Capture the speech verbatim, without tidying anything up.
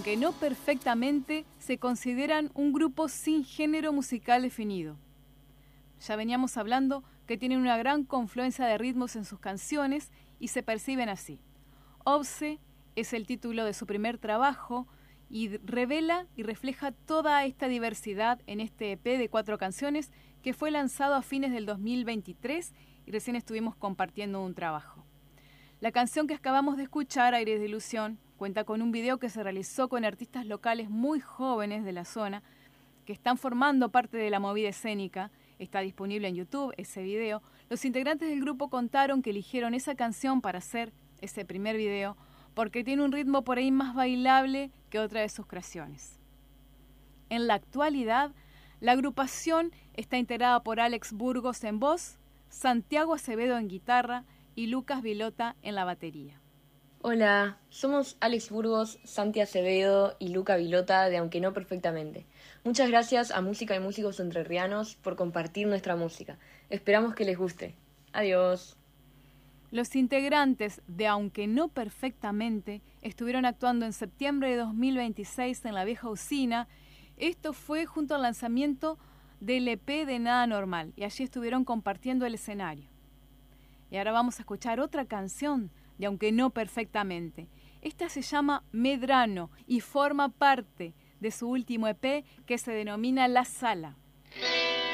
aunque no perfectamente, se consideran un grupo sin género musical definido. Ya veníamos hablando que tienen una gran confluencia de ritmos en sus canciones y se perciben así. Obse es el título de su primer trabajo y revela y refleja toda esta diversidad en este E P de cuatro canciones que fue lanzado a fines del dos mil veintitrés y recién estuvimos compartiendo un trabajo. La canción que acabamos de escuchar, Aires de Ilusión, cuenta con un video que se realizó con artistas locales muy jóvenes de la zona que están formando parte de la movida escénica. Está disponible en YouTube ese video. Los integrantes del grupo contaron que eligieron esa canción para hacer ese primer video porque tiene un ritmo por ahí más bailable que otra de sus creaciones. En la actualidad, la agrupación está integrada por Alex Burgos en voz, Santiago Acevedo en guitarra y Lucas Vilota en la batería. Hola, somos Alex Burgos, Santi Acevedo y Luca Vilota de Aunque No Perfectamente. Muchas gracias a Música y Músicos Entrerrianos por compartir nuestra música. Esperamos que les guste. Adiós. Los integrantes de Aunque No Perfectamente estuvieron actuando en septiembre de dos mil veintiséis en la Vieja Usina. Esto fue junto al lanzamiento del E P de Nada Normal y allí estuvieron compartiendo el escenario. Y ahora vamos a escuchar otra canción de Aunque No Perfectamente. Esta se llama Medrano y forma parte de su último E P que se denomina La Sala.